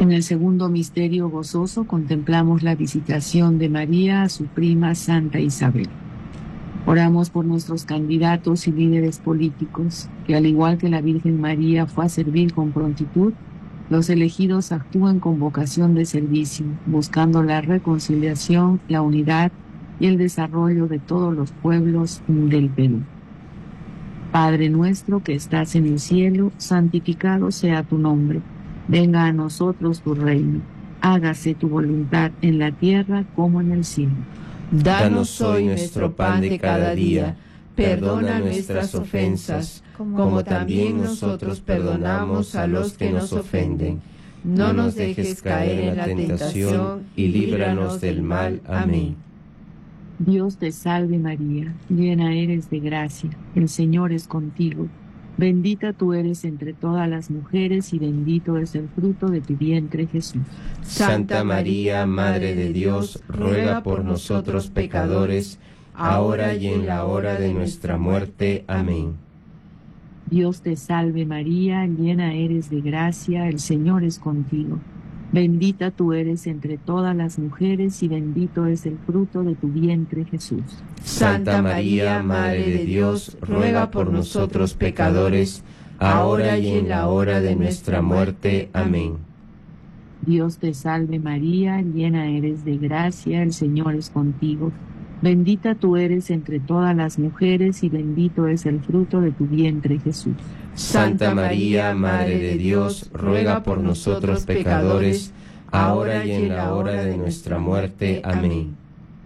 En el segundo misterio gozoso contemplamos la visitación de María a su prima Santa Isabel. Oramos por nuestros candidatos y líderes políticos, que al igual que la Virgen María fue a servir con prontitud, los elegidos actúan con vocación de servicio, buscando la reconciliación, la unidad y el desarrollo de todos los pueblos del Perú. Padre nuestro que estás en el cielo, santificado sea tu nombre. Venga a nosotros tu reino. Hágase tu voluntad en la tierra como en el cielo. Danos hoy nuestro pan de cada día. Perdona nuestras ofensas, como también nosotros perdonamos a los que nos ofenden. No nos dejes caer en la tentación y líbranos del mal. Amén. Dios te salve María, llena eres de gracia, el Señor es contigo. Bendita tú eres entre todas las mujeres y bendito es el fruto de tu vientre, Jesús. Santa María, Madre de Dios, ruega por nosotros pecadores, ahora y en la hora de nuestra muerte. Amén. Dios te salve María, llena eres de gracia, el Señor es contigo. Bendita tú eres entre todas las mujeres y bendito es el fruto de tu vientre, Jesús. Santa María, Madre de Dios, ruega por nosotros pecadores, ahora y en la hora de nuestra muerte. Amén. Dios te salve María, llena eres de gracia, el Señor es contigo. Bendita tú eres entre todas las mujeres y bendito es el fruto de tu vientre, Jesús. Santa María, Madre de Dios, ruega por nosotros pecadores, ahora y en la hora de nuestra muerte. Amén.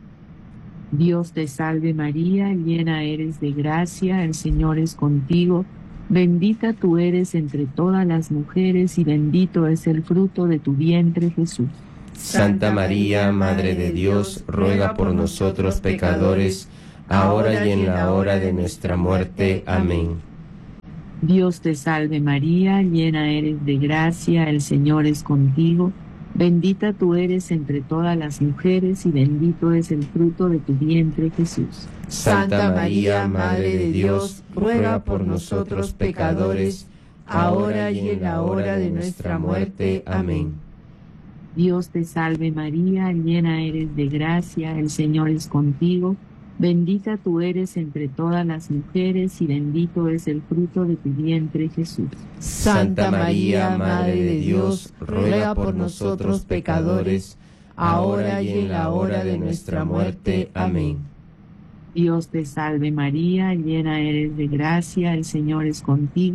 Dios te salve María, llena eres de gracia, el Señor es contigo. Bendita tú eres entre todas las mujeres y bendito es el fruto de tu vientre, Jesús. Santa María, Madre de Dios, ruega por nosotros pecadores, ahora y en la hora de nuestra muerte. Amén. Dios te salve María, llena eres de gracia, el Señor es contigo. Bendita tú eres entre todas las mujeres y bendito es el fruto de tu vientre, Jesús. Santa María, Madre de Dios, ruega por nosotros pecadores, ahora y en la hora de nuestra muerte. Amén. Dios te salve María, llena eres de gracia, el Señor es contigo. Bendita tú eres entre todas las mujeres y bendito es el fruto de tu vientre, Jesús. Santa María, Madre de Dios, ruega por nosotros pecadores, ahora y en la hora de nuestra muerte. Amén. Dios te salve María, llena eres de gracia, el Señor es contigo.